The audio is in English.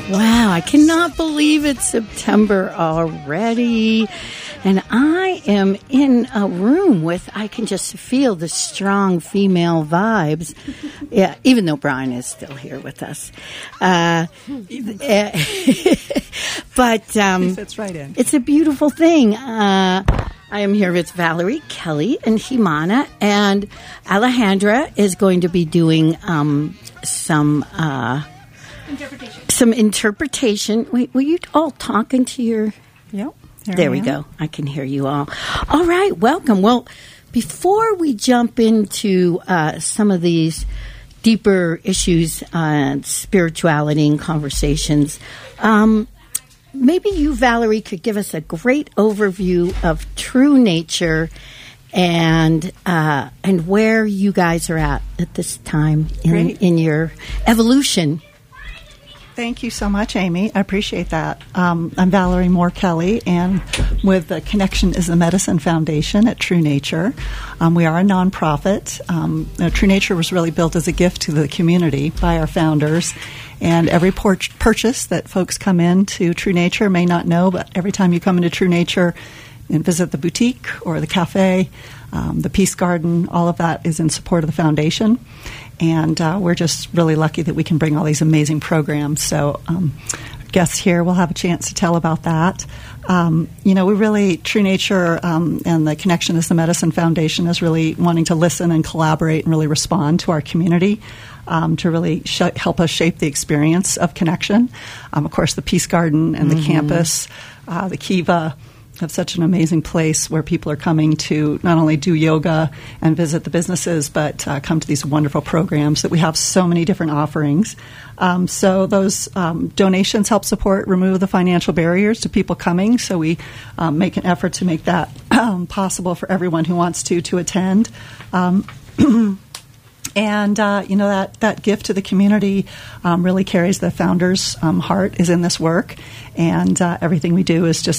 Wow, I cannot believe it's September already. And I am in a room with, I can just feel the strong female vibes. Yeah, even though Brian is still here with us. But he fits right in. It's a beautiful thing. I am here with Valerie, Kelly, and Jimana. And Alejandra is going to be doing some interpretation. Wait, were you all talking to your... Yep. There we go. I can hear you all. All right, welcome. Well, before we jump into some of these deeper issues, spirituality and conversations, maybe you, Valerie, could give us a great overview of True Nature and where you guys are at this time in your evolution. Thank you so much, Amy. I appreciate that. I'm Valerie Moore Kelly, and with the Connection is the Medicine Foundation at True Nature. We are a nonprofit. True Nature was really built as a gift to the community by our founders. And every purchase that folks come in to True Nature may not know, but every time you come into True Nature and visit the boutique or the cafe, the Peace Garden, all of that is in support of the foundation. And we're just really lucky that we can bring all these amazing programs. So guests here will have a chance to tell about that. We really, True Nature and the Connection is the Medicine Foundation is really wanting to listen and collaborate and really respond to our community to really help us shape the experience of connection. Of course, the Peace Garden and the campus, the Kiva, have such an amazing place where people are coming to not only do yoga and visit the businesses, but come to these wonderful programs that we have so many different offerings. So those donations help remove the financial barriers to people coming. So we make an effort to make that possible for everyone who wants to attend. And, that gift to the community really carries the founder's heart is in this work. And everything we do is just